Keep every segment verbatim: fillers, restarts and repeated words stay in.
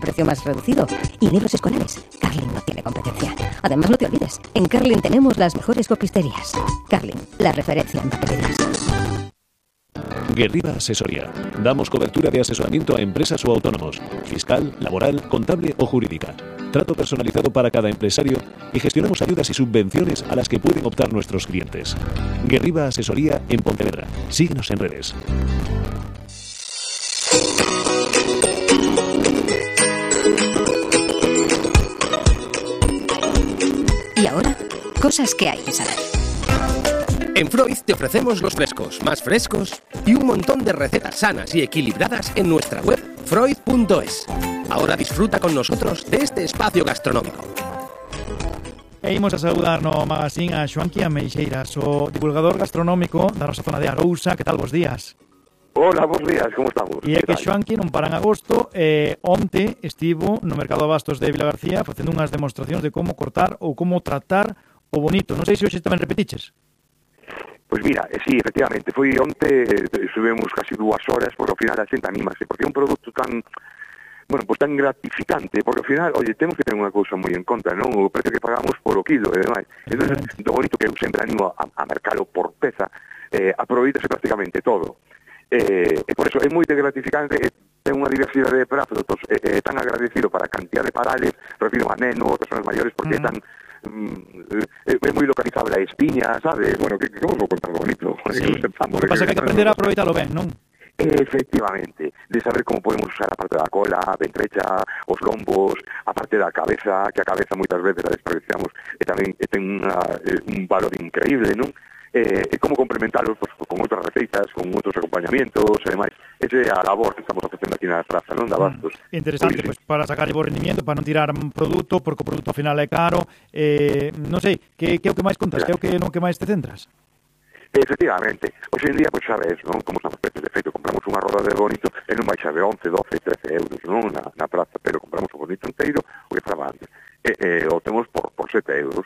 precio más reducido. Y libros escolares. Carling no tiene competencia. Además, no te olvides, en Carling tenemos las mejores copisterías. Carling, la referencia en papelerías. Guerriba Asesoría. Damos cobertura de asesoramiento a empresas o autónomos, fiscal, laboral, contable o jurídica. Trato personalizado para cada empresario y gestionamos ayudas y subvenciones a las que pueden optar nuestros clientes. Guerriba Asesoría en Pontevedra. Síguenos en redes. Y ahora, cosas que hay que saber. En Freud te ofrecemos los frescos más frescos y un montón de recetas sanas y equilibradas en nuestra web freud punto es. Ahora disfruta con nosotros de este espacio gastronómico. E imos a saudar no magazín a Xoanqui Ameixeiras, o divulgador gastronómico da nosa zona de Arousa. Que tal, vos días? Hola, bons días, como estamos? E é que Xoanqui non para en agosto, eh, onte estivo no Mercado de Abastos de Vilagarcía facendo unhas demostracións de como cortar ou como tratar o bonito. Non sei se hoxe tamén repetiches. Pois mira, eh, sí, efectivamente, foi onte, eh, estuvemos casi dúas horas, porque ao final a xente anímase, porque é un produto tan, bueno, pues tan gratificante, porque ao final, oye, temos que ter unha cousa moi en conta, non? O precio que pagamos por o kilo e demais. Entón, do bonito que eu sempre animo a, a mercalo por peza, eh, aproveitase prácticamente todo. Eh, e por eso é moi gratificante, eh, ten unha diversidade de pratos, é eh, eh, tan agradecido para a cantidad de parales, refiro a nenos, personas maiores, porque é tan é mm, moi localizable a espiña, sabes? Bueno, que, que vamos a contar bonito. Sí. O que pasa é que hai que aprender a aproveitarlo ben, non? Efectivamente, de saber como podemos usar a parte da cola, a ventrecha, os lombos, a parte da cabeza, que a cabeza moitas veces a desperdiciamos, e tamén e ten unha, un valor increíble, non? Eh, e como complementalos pues, con outras receitas, con outros acompañamientos e demais. Esa é a labor que estamos facendo aquí na praza, non, de Abastos. Mm, interesante, pois, pues, para sacar bo rendimiento, para non tirar un produto, porque o produto ao final é caro. Eh, non sei, que, que é o que máis contas? Claro. Que é o que, no que máis te centras? Efectivamente. Hoxe en día, pois, pues, sabes, non? Como estamos precios de feito, compramos unha roda de bonito e non baixa de once, doce, trece euros, non? Na, na praza, pero compramos o bonito inteiro, o que falaba antes. E, e o temos por, por sete euros.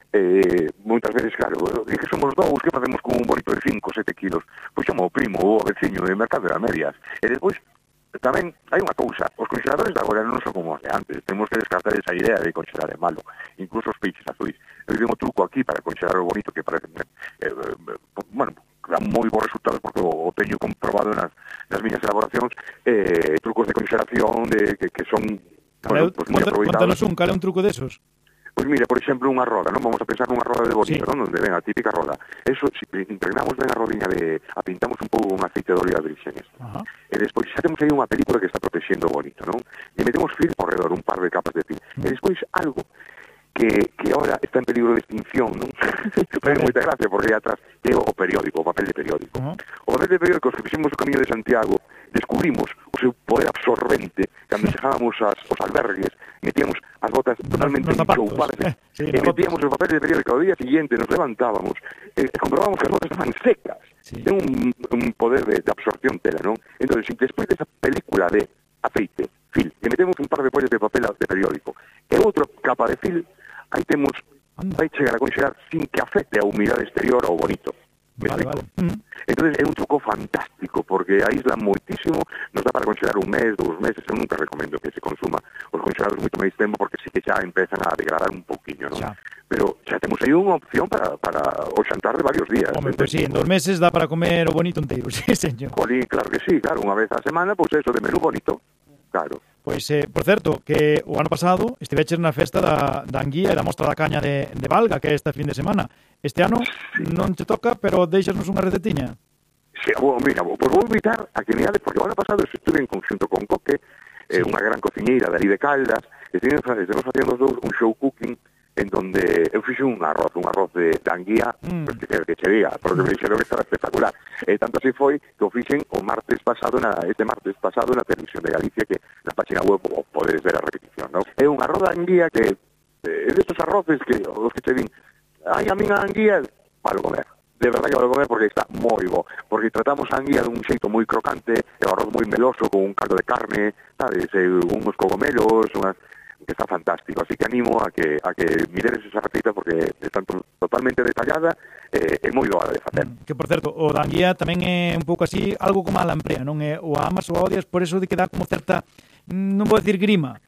Eh, moitas veces, claro, e que somos dous, que facemos con un bonito de cinco, sete kilos? Pois chamo o primo ou o veciño de mercado de medias. E despois, tamén hai unha cousa, os congeladores de agora non son como os de antes, temos que descartar esa idea de congelar é malo, incluso os peixes azuis. Eu digo truco aquí para congelar o bonito que parece, eh, eh, bueno, dá moi bons resultados porque o, o teño comprobado nas, nas miñas elaboracións, eh, trucos de congelación de, que, que son, bueno, pues moi aproveitados. Contanos un, cal é un truco desos? Pois mire, por exemplo, unha roda, non? Vamos a pensar nunha roda de bonito, sí, non? Donde ven a típica roda. Eso, si impregnamos ben a rodiña de... a pintamos un pouco con aceite de oliva virgen. Uh-huh. E despois xa temos aí unha película que está protexendo o bonito, non? E metemos film ao redor, un par de capas de film. Uh-huh. E despois algo que, que ahora está en peligro de extinción, non? Pero moita gracia, porque aí atrás é o periódico, o papel de periódico. Uh-huh. O papel de periódico, os que fixemos o Camiño de Santiago, descubrimos o seu poder absorbente cando chegábamos aos, aos albergues, metíamos as botas totalmente enchoupadas eh, sí, e metíamos os papeles de periódico ao día siguiente, nos levantábamos e, e comprobábamos que as botas estaban secas. Sí. Ten un, un poder de, de absorción tela, non? Entón, si despois desa película de aceite, fil, e metemos un par de pollas de papel de periódico e outra capa de fil, aí temos, vai chegar a conxelar sin que afecte a humidade exterior ao bonito. Vale, vale. Mm. Entonces é un truco fantástico porque aísla moitísimo, nos dá para congelar un mes, dous meses. Eu nunca recomendo que se consuma os congelados moito máis tempo porque sí que xa empezan a degradar un pouquiño, non? Pero xa temos aí unha opción para, para o xantar de varios días. Hombre, pois pues sí, en dos meses dá para comer o bonito inteiro, sí, señor. Jolín, claro que sí, claro, unha vez a semana, pois pues eso de menú bonito, claro. Pois, eh, por certo, que o ano pasado estiveches na festa da, da anguía e da mostra da caña de, de Valga, que é este fin de semana. Este ano sí, non te toca, pero deixasnos unha recetiña. Sí, bueno, mira, pues vou invitar a que mirades, porque o ano pasado estuve en conxunto con Coque, eh, sí, unha gran cociñeira de ali de Caldas, e estivemos facendo os dous un show cooking en donde eu fixe un arroz, un arroz de, de anguía, mm. pues, que, que che diga, porque me dixeron que estaba espectacular. E tanto así foi que o fixen o martes pasado, na, este martes pasado na televisión de Galicia, que na página web o podedes ver a repetición, non? É un arroz de anguía que é eh, destes arroces que os que che din, ai, a minha anguía, para comer. De verdade que vale comer porque está moi bo, porque tratamos a anguía dun xeito moi crocante, e o arroz moi meloso, con un caldo de carne, sabes, e uns cogomelos, unhas... que está fantástico, así que animo a que a que miredes esa receta porque está totalmente detallada e eh, é moi doada de facer. Que, por certo, o da anguía tamén é un pouco así, algo como a lamprea, non é? O amas ou a odias, por eso de que dá como certa, non vou decir grima,